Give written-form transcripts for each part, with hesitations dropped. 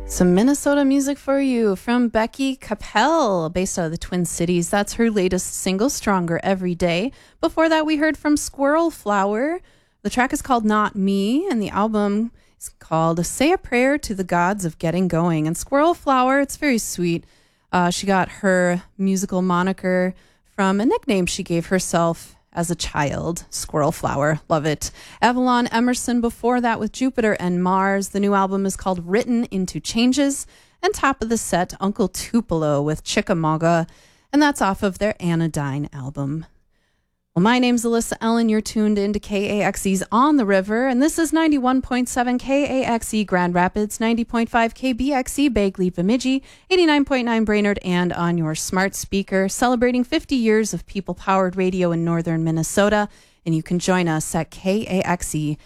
Some Minnesota music for you from Becky Capel, based out of the Twin Cities. That's her latest single, Stronger Every Day. Before that, we heard from Squirrel Flower. The track is called Not Me, and the album is called Say a Prayer to the Gods of Getting Going. And Squirrel Flower, it's very sweet. She got her musical moniker from a nickname she gave herself as a child, Squirrel Flower. Love it. Avalon Emerson before that with Jupiter and Mars. The new album is called Written into Changes. And top of the set, Uncle Tupelo with Chickamauga. And that's off of their Anodyne album. Well, my name's Alyssa Ellen. You're tuned into KAXE's On the River. And this is 91.7 KAXE Grand Rapids, 90.5 KBXE Bagley Bemidji, 89.9 Brainerd, and on your smart speaker, celebrating 50 years of people-powered radio in northern Minnesota. And you can join us at KAXE.org.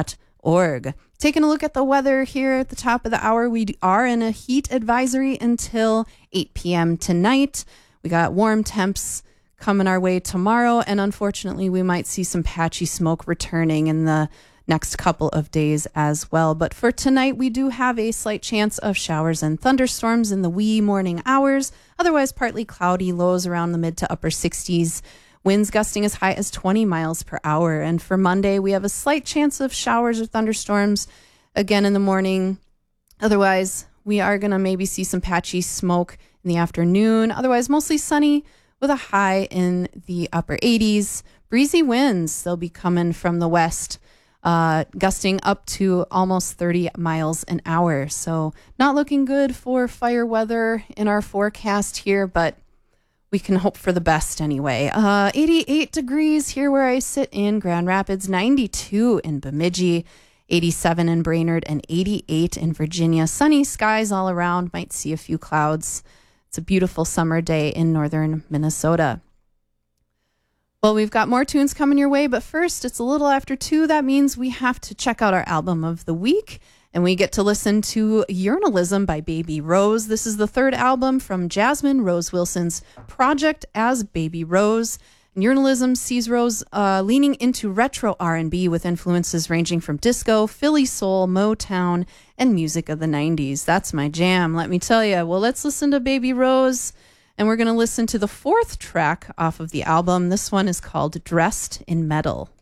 Taking a look at the weather here at the top of the hour, we are in a heat advisory until 8 p.m. tonight. We got warm temps coming our way tomorrow, and unfortunately we might see some patchy smoke returning in the next couple of days as well. But for tonight, we do have a slight chance of showers and thunderstorms in the wee morning hours. Otherwise, partly cloudy, lows around the mid to upper 60s. Winds gusting as high as 20 miles per hour. And for Monday, we have a slight chance of showers or thunderstorms again in the morning. Otherwise, we are going to maybe see some patchy smoke in the afternoon. Otherwise, mostly sunny, with a high in the upper 80s. Breezy winds, they'll be coming from the west, gusting up to almost 30 miles an hour. So not looking good for fire weather in our forecast here, but we can hope for the best anyway. 88 degrees here where I sit in Grand Rapids, 92 in Bemidji, 87 in Brainerd, and 88 in Virginia. Sunny skies all around, might see a few clouds. It's a beautiful summer day in northern Minnesota. Well, we've got more tunes coming your way, but first, it's a little after 2. That means we have to check out our album of the week, and we get to listen to Journalism by Baby Rose. This is the third album from Jasmine Rose Wilson's project as Baby Rose. And Journalism sees Rose leaning into retro R&B with influences ranging from disco, Philly soul, Motown, and music of the 90s. That's my jam, let me tell you. Well, let's listen to Baby Rose, and we're going to listen to the fourth track off of the album. This one is called Dressed in Metal.